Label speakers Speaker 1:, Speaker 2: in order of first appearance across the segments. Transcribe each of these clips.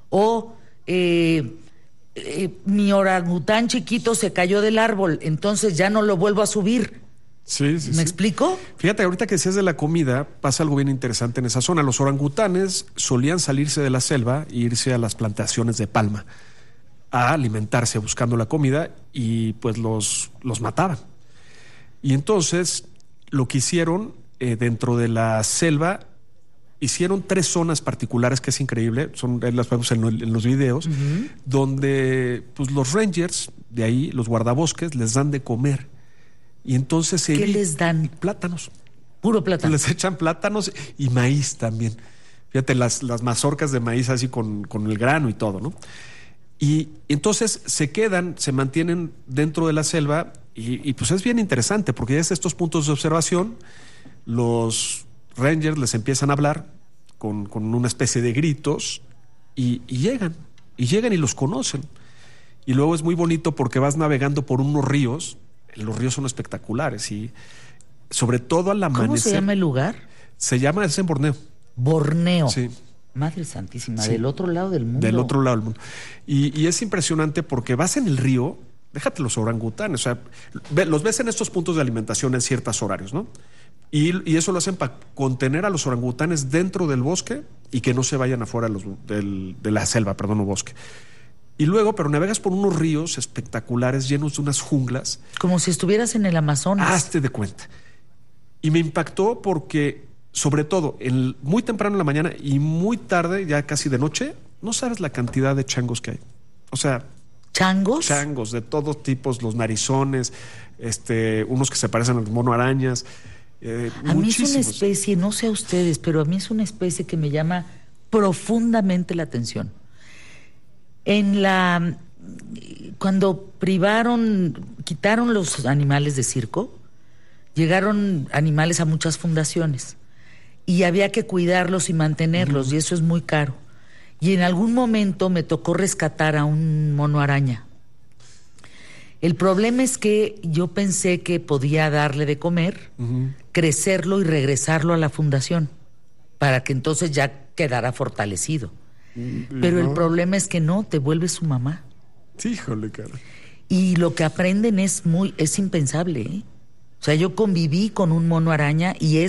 Speaker 1: O mi orangután chiquito se cayó del árbol, entonces ya no lo vuelvo a subir.
Speaker 2: Sí.
Speaker 1: ¿Me explico?
Speaker 2: Fíjate, ahorita que decías de la comida, pasa algo bien interesante en esa zona. Los orangutanes solían salirse de la selva e irse a las plantaciones de palma a alimentarse buscando la comida y pues los mataban. Y entonces lo que hicieron dentro de la selva, hicieron 3 zonas particulares que es increíble, las vemos en los videos, donde pues los rangers de ahí, los guardabosques, les dan de comer. Y entonces
Speaker 1: ¿qué les dan?
Speaker 2: Plátanos.
Speaker 1: Puro plátano.
Speaker 2: Les echan plátanos y maíz también. Fíjate, las mazorcas de maíz así con el grano y todo, ¿no? Y entonces se mantienen dentro de la selva y pues es bien interesante porque desde estos puntos de observación los rangers les empiezan a hablar con una especie de gritos y llegan y los conocen. Y luego es muy bonito porque vas navegando por unos ríos. Los ríos son espectaculares y sobre todo al amanecer.
Speaker 1: ¿Cómo se llama el lugar?
Speaker 2: Es en Borneo.
Speaker 1: Borneo.
Speaker 2: Sí.
Speaker 1: Madre santísima,
Speaker 2: Sí.
Speaker 1: del otro lado del mundo.
Speaker 2: Del otro lado del mundo. Y es impresionante porque vas en el río, déjate los orangutanes, o sea, los ves en estos puntos de alimentación en ciertos horarios, ¿no? Y eso lo hacen para contener a los orangutanes dentro del bosque y que no se vayan afuera de la selva, perdón, o bosque. Y luego, pero navegas por unos ríos espectaculares llenos de unas junglas.
Speaker 1: Como si estuvieras en el Amazonas.
Speaker 2: Hazte de cuenta. Y me impactó porque, sobre todo, muy temprano en la mañana y muy tarde, ya casi de noche, no sabes la cantidad de changos que hay. O sea...
Speaker 1: ¿Changos?
Speaker 2: Changos de todos tipos, los narizones, unos que se parecen a los mono arañas.
Speaker 1: A mí es una especie, no sé a ustedes, pero a mí es una especie que me llama profundamente la atención. Cuando quitaron los animales de circo, llegaron animales a muchas fundaciones y había que cuidarlos y mantenerlos, y eso es muy caro. Y en algún momento me tocó rescatar a un mono araña. El problema es que yo pensé que podía darle de comer, crecerlo y regresarlo a la fundación, para que entonces ya quedara fortalecido. Pero el problema es que no, te vuelves su mamá.
Speaker 2: Sí, híjole, cara.
Speaker 1: Y lo que aprenden es impensable, ¿eh? O sea, yo conviví con un mono araña y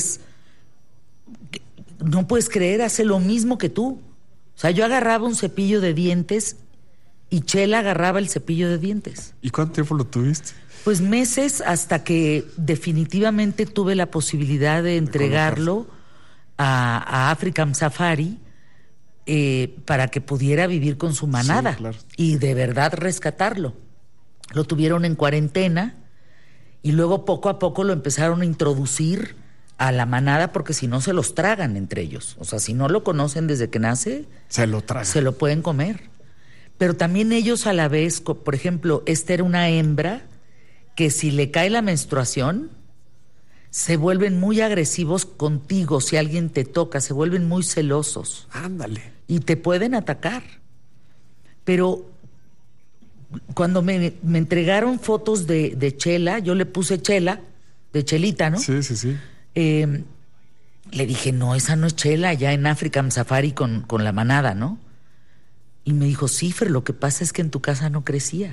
Speaker 1: no puedes creer, hace lo mismo que tú. O sea, yo agarraba un cepillo de dientes y Chela agarraba el cepillo de dientes.
Speaker 2: ¿Y cuánto tiempo lo tuviste?
Speaker 1: Pues meses, hasta que definitivamente tuve la posibilidad de entregarlo a African Safari para que pudiera vivir con su manada.
Speaker 2: Sí, claro.
Speaker 1: Y de verdad rescatarlo. Lo tuvieron en cuarentena y luego poco a poco lo empezaron a introducir a la manada, porque si no se los tragan entre ellos. O sea, si no lo conocen desde que nace,
Speaker 2: se lo tragan.
Speaker 1: Se lo pueden comer. Pero también ellos a la vez, por ejemplo, esta era una hembra que si le cae la menstruación, se vuelven muy agresivos contigo. Si alguien te toca, se vuelven muy celosos.
Speaker 2: Ándale.
Speaker 1: Y te pueden atacar. Pero cuando me entregaron fotos de Chela, yo le puse Chela, de Chelita, ¿no?
Speaker 2: Sí, sí, sí.
Speaker 1: Le dije, no, esa no es Chela, ya en African Safari con la manada, ¿no? Y me dijo, sí, Fer, lo que pasa es que en tu casa no crecía.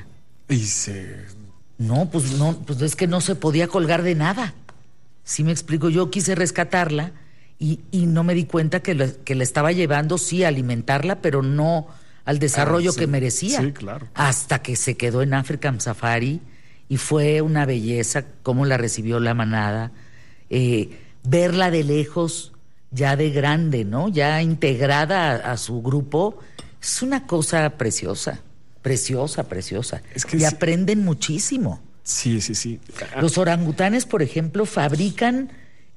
Speaker 1: No, pues es que no se podía colgar de nada. Sí me explico, yo quise rescatarla y no me di cuenta que la estaba llevando, sí, a alimentarla, pero no al desarrollo que merecía.
Speaker 2: Sí, claro.
Speaker 1: Hasta que se quedó en African Safari y fue una belleza cómo la recibió la manada. Verla de lejos, ya de grande, ¿no? Ya integrada a su grupo, es una cosa preciosa, preciosa, preciosa.
Speaker 2: Es que
Speaker 1: y aprenden muchísimo.
Speaker 2: Sí, sí, sí.
Speaker 1: Los orangutanes, por ejemplo, fabrican,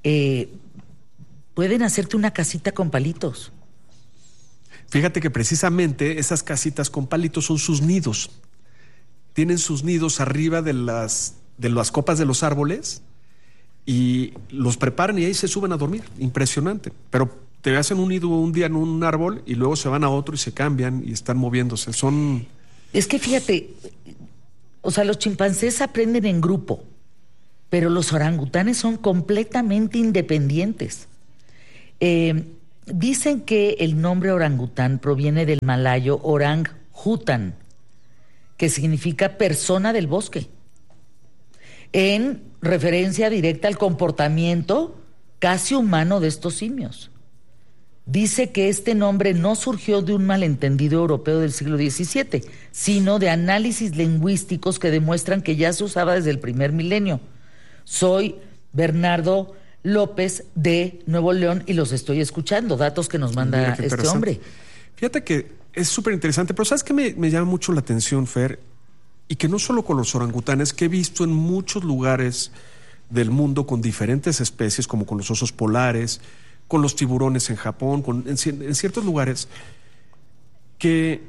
Speaker 1: pueden hacerte una casita con palitos.
Speaker 2: Fíjate que precisamente esas casitas con palitos son sus nidos. Tienen sus nidos arriba de las copas de los árboles y los preparan y ahí se suben a dormir. Impresionante. Pero te hacen un nido un día en un árbol y luego se van a otro y se cambian y están moviéndose.
Speaker 1: Es que fíjate, o sea, los chimpancés aprenden en grupo, pero los orangutanes son completamente independientes. Dicen que el nombre orangután proviene del malayo orang hutan, que significa persona del bosque, en referencia directa al comportamiento casi humano de estos simios. Dice que este nombre no surgió de un malentendido europeo del siglo XVII, sino de análisis lingüísticos que demuestran que ya se usaba desde el primer milenio. Soy Bernardo López de Nuevo León y los estoy escuchando, datos que nos manda este hombre.
Speaker 2: Fíjate que es súper interesante, pero ¿sabes qué me llama mucho la atención, Fer? Y que no solo con los orangutanes, que he visto en muchos lugares del mundo con diferentes especies, como con los osos polares, con los tiburones en Japón, en ciertos lugares, que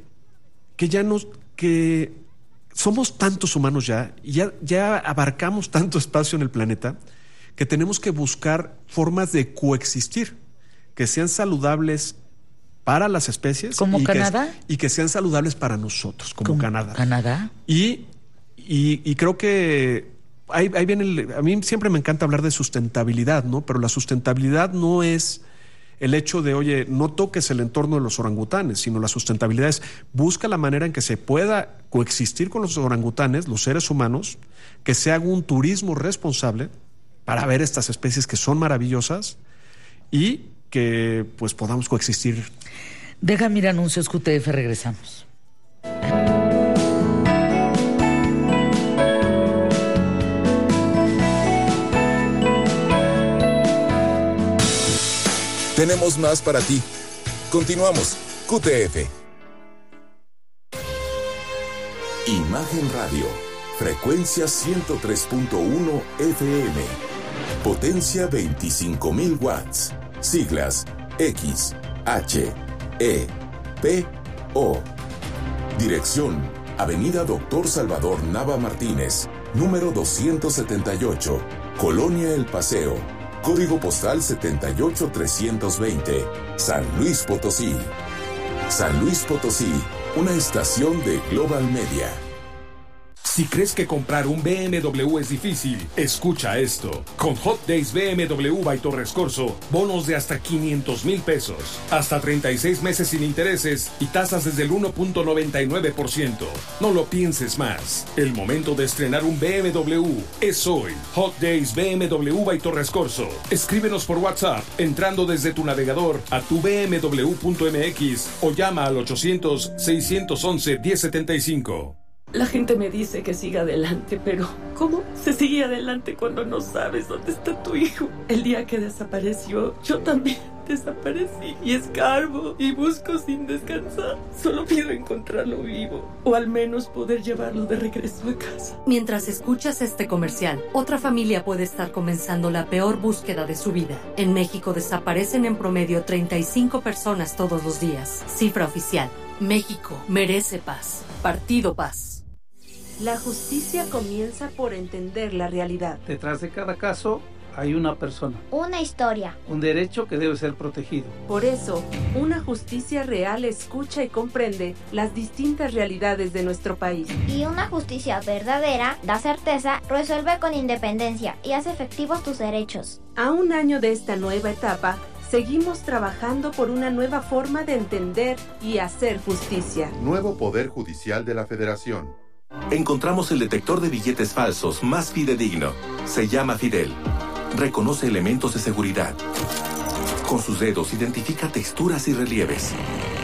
Speaker 2: somos tantos humanos ya abarcamos tanto espacio en el planeta, que tenemos que buscar formas de coexistir, que sean saludables para las especies.
Speaker 1: ¿Como Canadá?
Speaker 2: Y que sean saludables para nosotros, como Canadá.
Speaker 1: ¿Canadá?
Speaker 2: Y creo que ahí viene a mí siempre me encanta hablar de sustentabilidad, ¿no? Pero la sustentabilidad no es el hecho de, oye, no toques el entorno de los orangutanes, sino la sustentabilidad es busca la manera en que se pueda coexistir con los orangutanes, los seres humanos, que se haga un turismo responsable para ver estas especies que son maravillosas y que pues podamos coexistir.
Speaker 1: Déjame ir a anuncios QTF, regresamos.
Speaker 3: Tenemos más para ti. Continuamos. QTF. Imagen Radio. Frecuencia 103.1 FM. Potencia 25,000 watts. Siglas X, H, E, P, O. Dirección: Avenida Doctor Salvador Nava Martínez, número 278, Colonia El Paseo. Código postal 78320, San Luis Potosí. San Luis Potosí, una estación de Global Media.
Speaker 4: Si crees que comprar un BMW es difícil, escucha esto. Con Hot Days BMW by Torres Corso, bonos de hasta 500,000 pesos, hasta 36 meses sin intereses y tasas desde el 1.99%. No lo pienses más. El momento de estrenar un BMW es hoy. Hot Days BMW by Torres Corso. Escríbenos por WhatsApp entrando desde tu navegador a tubmw.mx o llama al 800-611-1075.
Speaker 5: La gente me dice que siga adelante, pero ¿cómo se sigue adelante cuando no sabes dónde está tu hijo? El día que desapareció, yo también desaparecí y escarbo y busco sin descansar. Solo pido encontrarlo vivo o al menos poder llevarlo de regreso a casa.
Speaker 6: Mientras escuchas este comercial, otra familia puede estar comenzando la peor búsqueda de su vida. En México desaparecen en promedio 35 personas todos los días. Cifra oficial. México merece paz. Partido Paz.
Speaker 7: La justicia comienza por entender la realidad.
Speaker 8: Detrás de cada caso hay una persona.
Speaker 9: Una historia.
Speaker 8: Un derecho que debe ser protegido.
Speaker 7: Por eso, una justicia real escucha y comprende las distintas realidades de nuestro país.
Speaker 9: Y una justicia verdadera da certeza, resuelve con independencia y hace efectivos tus derechos.
Speaker 7: A un año de esta nueva etapa, seguimos trabajando por una nueva forma de entender y hacer justicia.
Speaker 10: Nuevo Poder Judicial de la Federación.
Speaker 3: Encontramos el detector de billetes falsos más fidedigno. Se llama Fidel. Reconoce elementos de seguridad. Con sus dedos identifica texturas y relieves.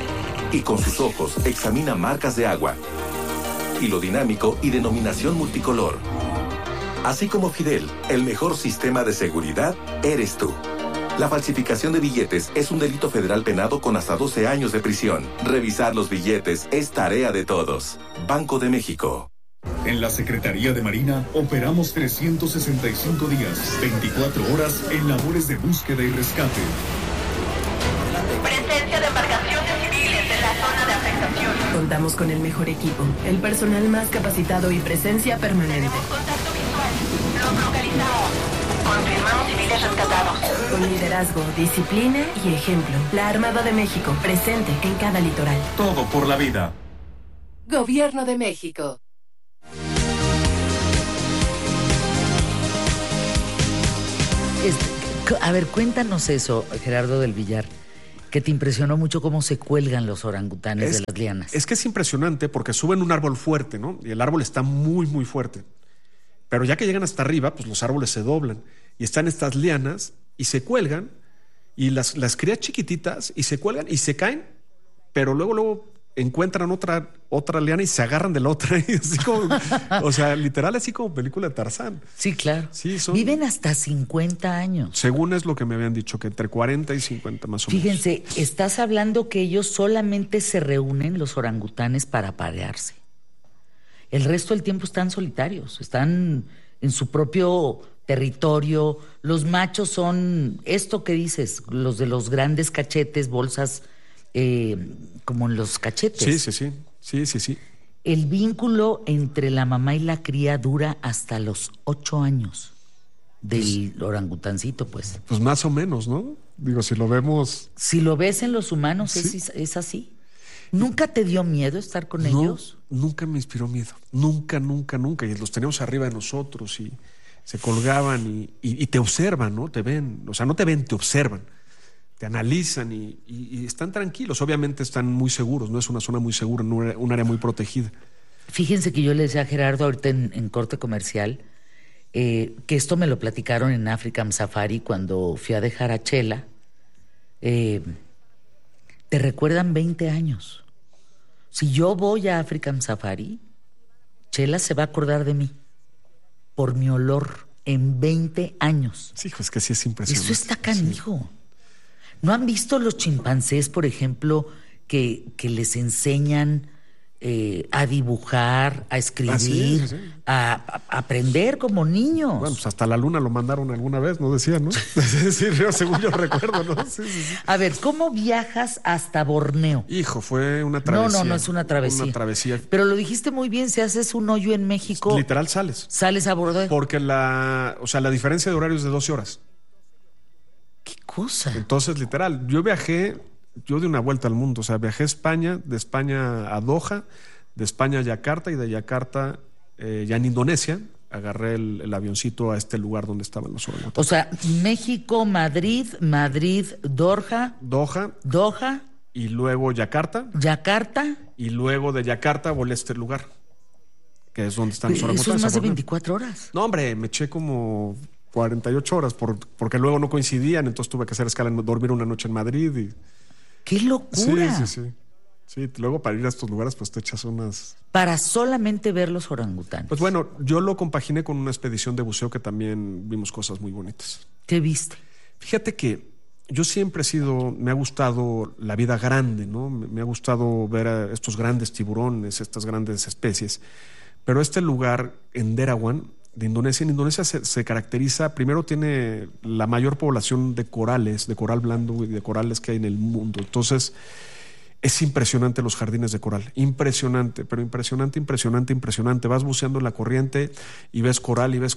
Speaker 3: Y con sus ojos examina marcas de agua. Hilo dinámico y denominación multicolor. Así como Fidel, el mejor sistema de seguridad eres tú. La falsificación de billetes es un delito federal penado con hasta 12 años de prisión. Revisar los billetes es tarea de todos. Banco de México.
Speaker 11: En la Secretaría de Marina operamos 365 días, 24 horas en labores de búsqueda y rescate.
Speaker 12: Presencia de embarcaciones civiles en la zona de afectación.
Speaker 13: Contamos con el mejor equipo, el personal más capacitado y presencia permanente.
Speaker 12: Tenemos contacto visual. Los localizamos. Confirmamos civiles rescatados.
Speaker 13: Con liderazgo, disciplina y ejemplo. La Armada de México, presente en cada litoral.
Speaker 11: Todo por la vida.
Speaker 13: Gobierno de México.
Speaker 1: A ver, cuéntanos eso, Gerardo del Villar. Que te impresionó mucho cómo se cuelgan los orangutanes de las lianas.
Speaker 2: Es que es impresionante porque suben un árbol fuerte, ¿no? Y el árbol está muy, muy fuerte. Pero ya que llegan hasta arriba, pues los árboles se doblan. Y están estas lianas y se cuelgan. Y las crías chiquititas y se cuelgan y se caen. Pero luego encuentran otra liana y se agarran de la otra. Y así como, o sea, literal así como película de Tarzán.
Speaker 1: Sí, claro.
Speaker 2: Sí,
Speaker 1: viven hasta 50 años.
Speaker 2: Según es lo que me habían dicho, que entre 40 y 50 más o menos.
Speaker 1: Fíjense, estás hablando que ellos solamente se reúnen, los orangutanes, para parearse. El resto del tiempo están solitarios, están en su propio territorio. Los machos son esto que dices, los de los grandes cachetes, bolsas como en los cachetes.
Speaker 2: Sí.
Speaker 1: El vínculo entre la mamá y la cría dura hasta los 8 años del orangutancito, pues.
Speaker 2: Pues más o menos, ¿no? Digo, si lo vemos...
Speaker 1: Si lo ves en los humanos, ¿sí? es así. ¿Nunca te dio miedo estar con ellos?
Speaker 2: Nunca me inspiró miedo. Nunca. Y los teníamos arriba de nosotros y se colgaban y te observan, ¿no? Te ven. O sea, no te ven, te observan. Te analizan y están tranquilos. Obviamente están muy seguros, no es una zona muy segura, un área muy protegida.
Speaker 1: Fíjense que yo le decía a Gerardo ahorita en corte comercial que esto me lo platicaron en African Safari cuando fui a dejar a Chela. Te recuerdan 20 años. Si yo voy a African Safari, Chela se va a acordar de mí por mi olor en 20 años.
Speaker 2: Sí, es que sí es impresionante.
Speaker 1: Eso está canijo. Sí. ¿No han visto los chimpancés, por ejemplo, que les enseñan a dibujar, a escribir, a aprender como niños?
Speaker 2: Bueno, pues hasta la luna lo mandaron alguna vez, ¿no decían, no? Sí, según yo recuerdo, ¿no? Sí.
Speaker 1: A ver, ¿cómo viajas hasta Borneo?
Speaker 2: Hijo, fue una travesía.
Speaker 1: No es una travesía.
Speaker 2: Una travesía.
Speaker 1: Pero lo dijiste muy bien, si haces un hoyo en México...
Speaker 2: Literal sales.
Speaker 1: Sales a Borneo.
Speaker 2: Porque la diferencia de horario es de 12 horas.
Speaker 1: ¿Qué cosa?
Speaker 2: Entonces, literal, yo di una vuelta al mundo, o sea, viajé a España, de España a Doha, de España a Yakarta y de Yakarta ya en Indonesia, agarré el avioncito a este lugar donde estaban los orangutanes.
Speaker 1: O sea, México, Madrid, Doha.
Speaker 2: Y luego Yakarta. Y luego de Yakarta volé a este lugar, que es donde están los orangutanes.
Speaker 1: Eso es más de 24 horas.
Speaker 2: No, hombre, me eché como 48 horas porque luego no coincidían, entonces tuve que hacer escala, dormir una noche en Madrid y...
Speaker 1: ¡Qué locura!
Speaker 2: Sí, luego para ir a estos lugares pues te echas unas...
Speaker 1: Para solamente ver los orangutanes.
Speaker 2: Pues bueno, yo lo compaginé con una expedición de buceo que también vimos cosas muy bonitas.
Speaker 1: ¿Qué viste?
Speaker 2: Fíjate que yo siempre me ha gustado la vida grande, ¿no? Me ha gustado ver a estos grandes tiburones, estas grandes especies. Pero este lugar en Derawan, de Indonesia, se caracteriza, primero tiene la mayor población de corales, de coral blando y de corales que hay en el mundo. Entonces, es impresionante los jardines de coral, impresionante. Vas buceando en la corriente y ves coral, y ves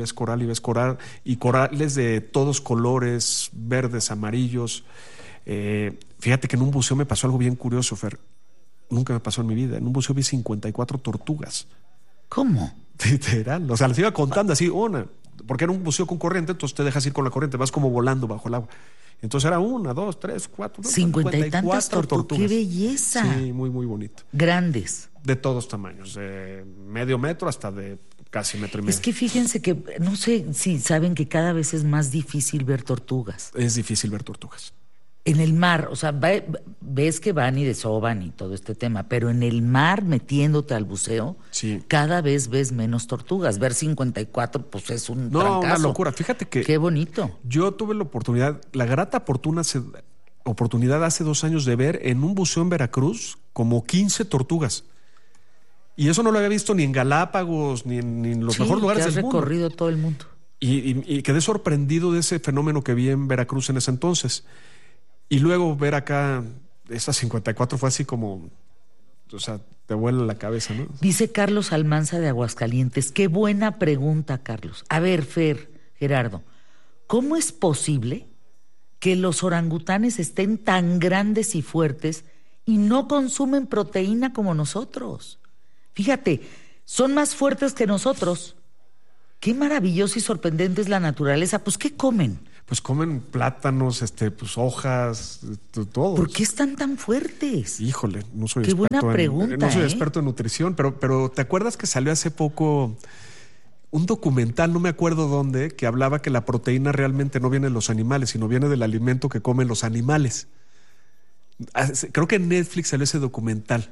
Speaker 2: corales de todos colores, verdes, amarillos. Fíjate que en un buceo me pasó algo bien curioso, Fer. Nunca me pasó en mi vida. En un buceo vi 54 tortugas.
Speaker 1: ¿Cómo?
Speaker 2: Literal, o sea, les iba contando así, porque era un buceo con corriente, entonces te dejas ir con la corriente, vas como volando bajo el agua. Entonces era 1, 2, 3, 4,
Speaker 1: 50 y tantas tortugas. ¡Qué belleza!
Speaker 2: Sí, muy, muy bonito.
Speaker 1: Grandes.
Speaker 2: De todos tamaños, de medio metro hasta de casi metro y medio.
Speaker 1: Es que fíjense que, no sé si saben que cada vez es más difícil ver tortugas.
Speaker 2: Es difícil ver tortugas.
Speaker 1: En el mar, o sea, ves que van y desoban y todo este tema, pero en el mar, metiéndote al buceo, cada vez ves menos tortugas. Ver 54, pues es un trancazo.
Speaker 2: Una locura. Fíjate que...
Speaker 1: Qué bonito.
Speaker 2: Yo tuve la grata oportunidad hace 2 años de ver en un buceo en Veracruz como 15 tortugas. Y eso no lo había visto ni en Galápagos, ni en los mejores lugares del mundo.
Speaker 1: Has recorrido todo el mundo.
Speaker 2: Y quedé sorprendido de ese fenómeno que vi en Veracruz en ese entonces. Y luego ver acá esas 54 fue así como, o sea, te vuela la cabeza, ¿no?
Speaker 1: Dice Carlos Almanza de Aguascalientes. Qué buena pregunta, Carlos. A ver, Fer, Gerardo, ¿cómo es posible que los orangutanes estén tan grandes y fuertes y no consumen proteína como nosotros? Fíjate, son más fuertes que nosotros. Qué maravilloso y sorprendente es la naturaleza. Pues, ¿qué comen?
Speaker 2: Pues comen plátanos, pues hojas, todo.
Speaker 1: ¿Por qué están tan fuertes?
Speaker 2: Híjole, no soy
Speaker 1: Qué
Speaker 2: experto.
Speaker 1: buena pregunta,
Speaker 2: no soy experto en nutrición, pero ¿te acuerdas que salió hace poco un documental, no me acuerdo dónde, que hablaba que la proteína realmente no viene de los animales, sino viene del alimento que comen los animales? Creo que en Netflix salió ese documental.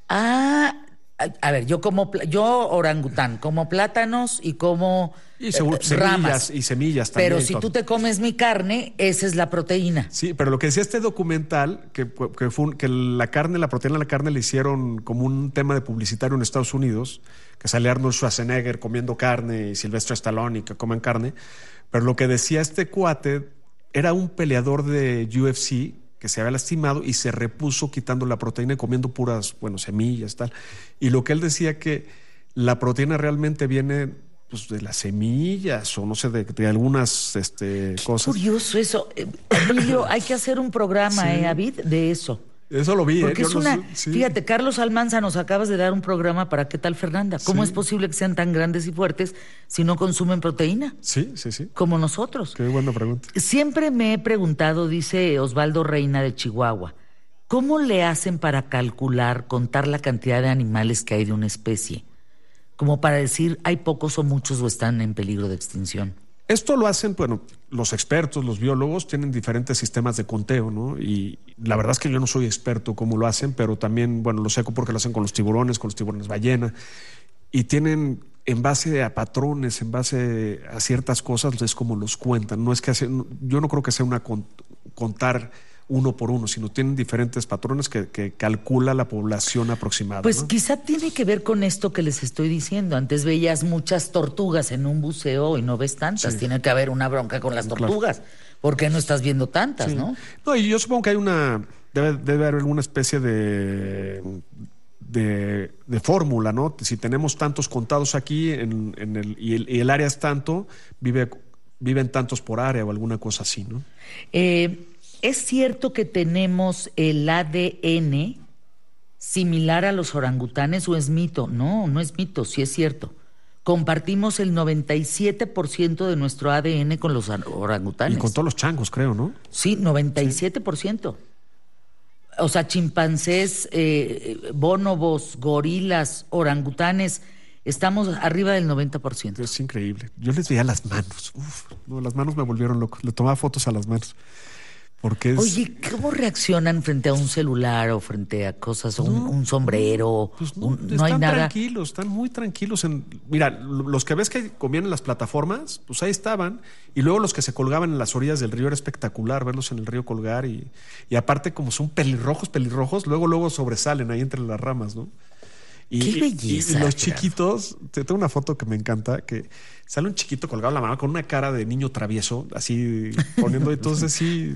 Speaker 1: A ver, yo orangután, como plátanos y como ramas
Speaker 2: y semillas también.
Speaker 1: Pero si tú te comes mi carne, esa es la proteína.
Speaker 2: Sí, pero lo que decía este documental, que la proteína de la carne le hicieron como un tema de publicitario en Estados Unidos, que sale Arnold Schwarzenegger comiendo carne y Sylvester Stallone y que comen carne. Pero lo que decía este cuate era un peleador de UFC que se había lastimado y se repuso quitando la proteína y comiendo puras, semillas, tal. Y lo que él decía que la proteína realmente viene pues, de las semillas o no sé, de algunas cosas.
Speaker 1: Curioso eso. Emilio, hay que hacer un programa, David, de eso.
Speaker 2: Eso lo vi.
Speaker 1: Porque fíjate, Carlos Almanza, nos acabas de dar un programa para ¿Qué tal, Fernanda? ¿Cómo es posible que sean tan grandes y fuertes si no consumen proteína?
Speaker 2: Sí.
Speaker 1: Como nosotros.
Speaker 2: Qué buena pregunta.
Speaker 1: Siempre me he preguntado, dice Osvaldo Reina de Chihuahua, ¿cómo le hacen para contar la cantidad de animales que hay de una especie? Como para decir, hay pocos o muchos o están en peligro de extinción.
Speaker 2: Esto lo hacen, los expertos, los biólogos tienen diferentes sistemas de conteo, ¿no? Y la verdad es que yo no soy experto cómo lo hacen, pero también, lo sé porque lo hacen con los tiburones ballena, y tienen en base a patrones, en base a ciertas cosas, es como los cuentan. No es que yo no creo que sea contar uno por uno, sino tienen diferentes patrones que calcula la población aproximada.
Speaker 1: Pues
Speaker 2: ¿no?
Speaker 1: Quizá tiene que ver con esto que les estoy diciendo. Antes veías muchas tortugas en un buceo y no ves tantas. Sí. Tiene que haber una bronca con las tortugas. Claro. ¿Por qué no estás viendo tantas, no? No,
Speaker 2: y yo supongo que hay debe haber alguna especie de fórmula, ¿no? Si tenemos tantos contados aquí y el área es tanto, viven tantos por área o alguna cosa así, ¿no?
Speaker 1: ¿Es cierto que tenemos el ADN similar a los orangutanes o es mito? No es mito, sí es cierto. Compartimos el 97% de nuestro ADN con los orangutanes.
Speaker 2: Y con todos los changos, creo, ¿no?
Speaker 1: Sí, 97%. O sea, chimpancés, bonobos, gorilas, orangutanes, estamos arriba del 90%.
Speaker 2: Es increíble. Yo les veía las manos. Las manos me volvieron loco. Le tomaba fotos a las manos.
Speaker 1: Oye, ¿cómo reaccionan frente a un celular o frente a cosas, un sombrero?
Speaker 2: Pues
Speaker 1: no
Speaker 2: hay nada.
Speaker 1: Tranquilos,
Speaker 2: están muy tranquilos. Mira, los que ves que comían en las plataformas, pues ahí estaban. Y luego los que se colgaban en las orillas del río era espectacular verlos en el río colgar. Y aparte, como son pelirrojos, luego sobresalen ahí entre las ramas, ¿no?
Speaker 1: ¡Qué belleza!
Speaker 2: Y los chiquitos, tengo una foto que me encanta, que sale un chiquito colgado en la mano con una cara de niño travieso, así poniendo entonces sí.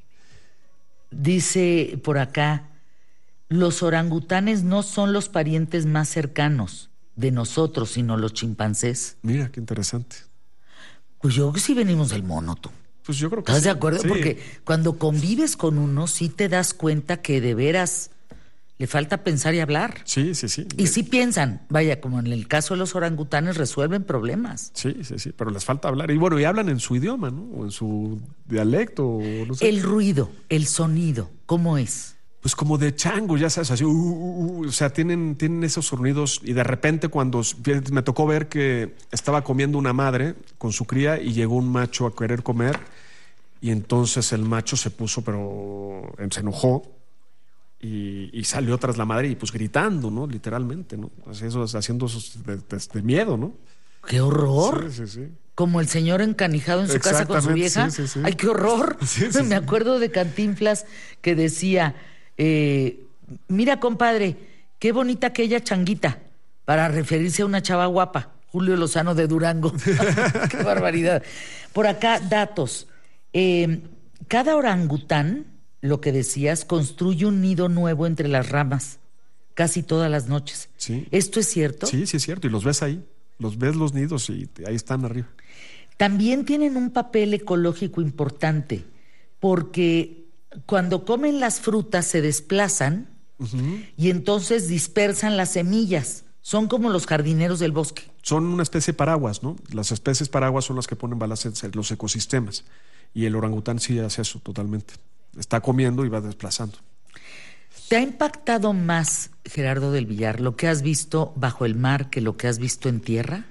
Speaker 1: Dice por acá, los orangutanes no son los parientes más cercanos de nosotros, sino los chimpancés.
Speaker 2: Mira, qué interesante.
Speaker 1: Pues yo creo que sí venimos del mono, tú.
Speaker 2: Pues yo creo que
Speaker 1: ¿Estás de acuerdo? Sí. Porque cuando convives con uno, sí te das cuenta que de veras le falta pensar y hablar.
Speaker 2: Sí.
Speaker 1: Y sí piensan, vaya, como en el caso de los orangutanes, resuelven problemas.
Speaker 2: Sí, pero les falta hablar. Y hablan en su idioma, ¿no? O en su dialecto, o no sé.
Speaker 1: El ruido, el sonido, ¿cómo es?
Speaker 2: Pues como de chango, ya sabes, así, o sea, tienen esos sonidos. Y de repente cuando me tocó ver que estaba comiendo una madre con su cría y llegó un macho a querer comer, y entonces el macho se puso, pero se enojó. Y salió tras la madre y pues gritando, ¿no? Literalmente, ¿no? Haciendo esos de miedo, ¿no?
Speaker 1: ¡Qué horror!
Speaker 2: Sí.
Speaker 1: Como el señor encanijado en su casa con su vieja. Sí. ¡Ay, qué horror! Sí. Me acuerdo de Cantinflas que decía, mira, compadre, qué bonita aquella changuita, para referirse a una chava guapa, Julio Lozano de Durango. ¡Qué barbaridad! Por acá, datos. Cada orangután, lo que decías, construye un nido nuevo entre las ramas casi todas las noches.
Speaker 2: Sí.
Speaker 1: ¿Esto es cierto?
Speaker 2: Sí, es cierto. Y los ves ahí. Ves los nidos y ahí están arriba.
Speaker 1: También tienen un papel ecológico importante porque cuando comen las frutas se desplazan y entonces dispersan las semillas Son como los jardineros del bosque.
Speaker 2: Son una especie de paraguas, ¿no? Las especies paraguas son las que ponen balance en los ecosistemas. Y el orangután sí hace eso totalmente. Está comiendo y va desplazando.
Speaker 1: ¿Te ha impactado más, Gerardo del Villar, lo que has visto bajo el mar que lo que has visto en tierra?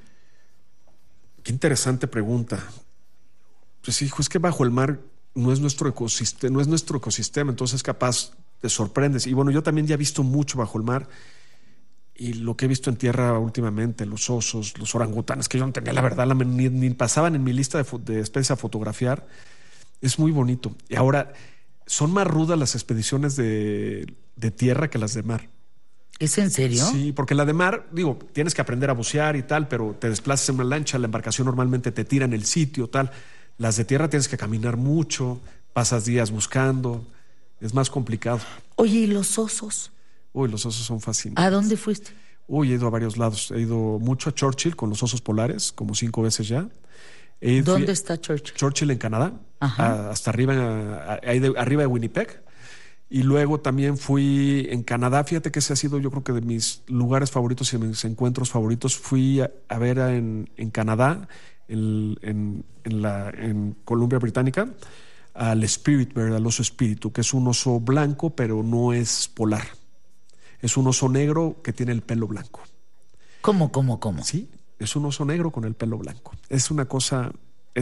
Speaker 2: Qué interesante pregunta. Pues hijo, es que bajo el mar no es nuestro ecosistema, entonces capaz te sorprendes. Y bueno, yo también ya he visto mucho bajo el mar. Y lo que he visto en tierra últimamente, los osos, los orangutanes, que yo no tenía la verdad, ni pasaban en mi lista de especies a fotografiar, es muy bonito. Y ahora, son más rudas las expediciones de tierra que las de mar.
Speaker 1: ¿Es en serio?
Speaker 2: Sí, porque la de mar, digo, tienes que aprender a bucear y tal, pero te desplazas en una lancha, la embarcación normalmente te tira en el sitio, tal. Las de tierra tienes que caminar mucho, pasas días buscando, es más complicado.
Speaker 1: Oye, ¿y los osos?
Speaker 2: Uy, los osos son fascinantes.
Speaker 1: ¿A dónde fuiste?
Speaker 2: Uy, he ido a varios lados. He ido mucho a Churchill con los osos polares, como 5 veces ya.
Speaker 1: ¿Dónde está Churchill?
Speaker 2: Churchill en Canadá, hasta arriba, arriba de Winnipeg. Y luego también fui en Canadá. Fíjate que ese ha sido, yo creo que de mis lugares favoritos y de mis encuentros favoritos. Fui a ver en Canadá, en Columbia Británica, al Spirit Bear, al oso espíritu, que es un oso blanco, pero no es polar. Es un oso negro que tiene el pelo blanco.
Speaker 1: ¿Cómo?
Speaker 2: Sí, es un oso negro con el pelo blanco. Es una cosa...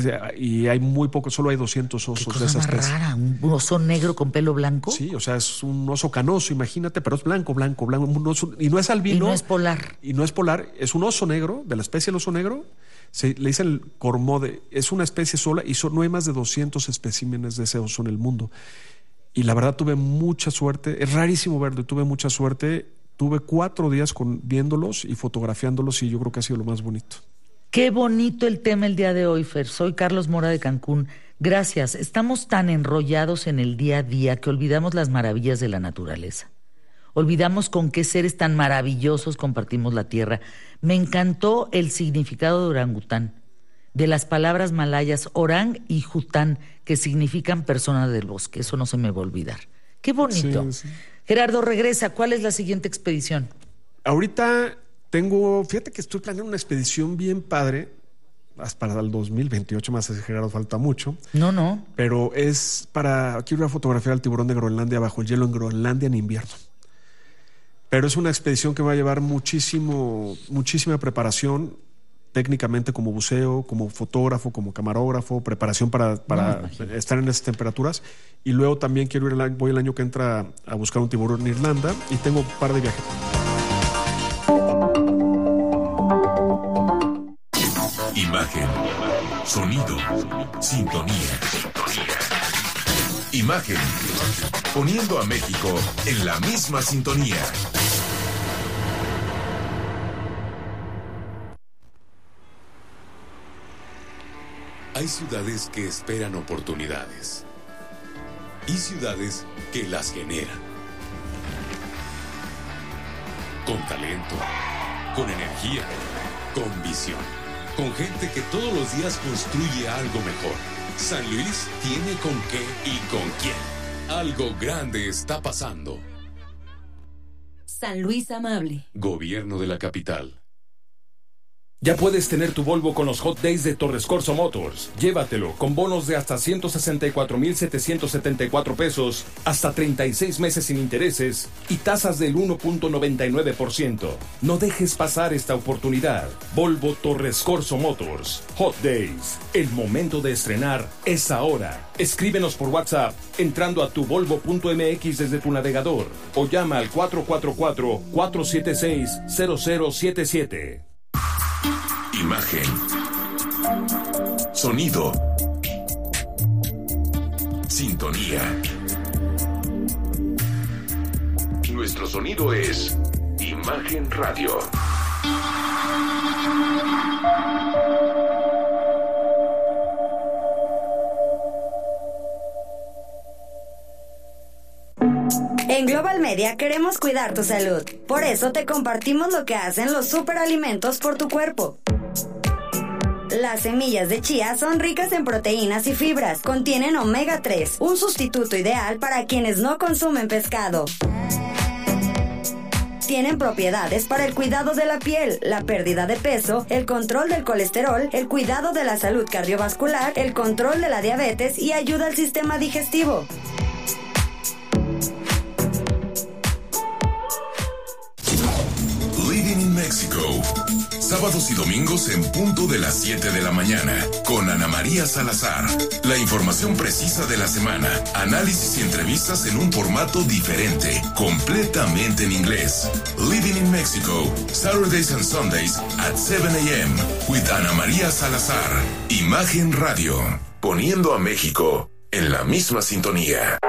Speaker 2: y hay muy pocos, solo hay 200 osos de esa especie.
Speaker 1: ¿Qué cosa más rara? ¿Un oso negro con pelo blanco?
Speaker 2: Sí, o sea, es un oso canoso, imagínate, pero es blanco. Un oso, y no es albino.
Speaker 1: Y no es polar.
Speaker 2: Y no es polar, es un oso negro, de la especie del oso negro. Le dicen el cormode, es una especie sola y no hay más de 200 especímenes de ese oso en el mundo. Y la verdad tuve mucha suerte, es rarísimo verlo, tuve mucha suerte. Tuve 4 días viéndolos y fotografiándolos y yo creo que ha sido lo más bonito.
Speaker 1: Qué bonito el tema el día de hoy, Fer. Soy Carlos Mora de Cancún. Gracias. Estamos tan enrollados en el día a día que olvidamos las maravillas de la naturaleza. Olvidamos con qué seres tan maravillosos compartimos la tierra. Me encantó el significado de orangután, de las palabras malayas orang y jután, que significan persona del bosque. Eso no se me va a olvidar. Qué bonito. Sí. Gerardo, regresa. ¿Cuál es la siguiente expedición?
Speaker 2: Ahorita fíjate que estoy planeando una expedición bien padre para el 2028, más Gerardo, falta mucho.
Speaker 1: No.
Speaker 2: Pero quiero ir a fotografiar al tiburón de Groenlandia bajo el hielo en Groenlandia en invierno. Pero es una expedición que va a llevar muchísima preparación, técnicamente como buceo, como fotógrafo, como camarógrafo, preparación para estar en esas temperaturas. Y luego también voy el año que entra a buscar un tiburón en Irlanda y tengo un par de viajes.
Speaker 3: Imagen, sonido, sintonía. Imagen, poniendo a México en la misma sintonía. Hay ciudades que esperan oportunidades y ciudades que las generan. Con talento, con energía, con visión, con gente que todos los días construye algo mejor. San Luis tiene con qué y con quién. Algo grande está pasando.
Speaker 13: San Luis Amable.
Speaker 3: Gobierno de la capital.
Speaker 4: Ya puedes tener tu Volvo con los Hot Days de Torres Corso Motors. Llévatelo con bonos de hasta 164,774 pesos, hasta 36 meses sin intereses y tasas del 1.99%. No dejes pasar esta oportunidad. Volvo Torres Corso Motors. Hot Days. El momento de estrenar es ahora. Escríbenos por WhatsApp entrando a tuvolvo.mx desde tu navegador o llama al 444-476-0077.
Speaker 3: Imagen, sonido, sintonía. Nuestro sonido es Imagen Radio.
Speaker 14: En Global Media queremos cuidar tu salud. Por eso te compartimos lo que hacen los superalimentos por tu cuerpo. Las semillas de chía son ricas en proteínas y fibras. Contienen omega 3, un sustituto ideal para quienes no consumen pescado. Tienen propiedades para el cuidado de la piel, la pérdida de peso, el control del colesterol, el cuidado de la salud cardiovascular, el control de la diabetes y ayuda al sistema digestivo.
Speaker 15: Living in Mexico. Sábados y domingos en punto de las 7 de la mañana con Ana María Salazar. La información precisa de la semana, análisis y entrevistas en un formato diferente, completamente en inglés. Living in Mexico, Saturdays and Sundays at 7 a.m. with Ana María Salazar. Imagen Radio, poniendo a México en la misma sintonía.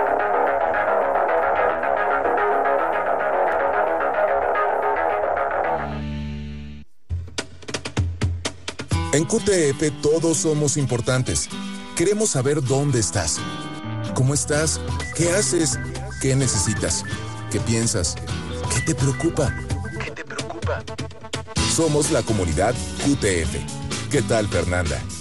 Speaker 16: En QTF todos somos importantes. Queremos saber dónde estás. ¿Cómo estás? ¿Qué haces? ¿Qué necesitas? ¿Qué piensas? ¿Qué te preocupa? ¿Qué te preocupa? Somos la comunidad QTF. ¿Qué tal, Fernanda?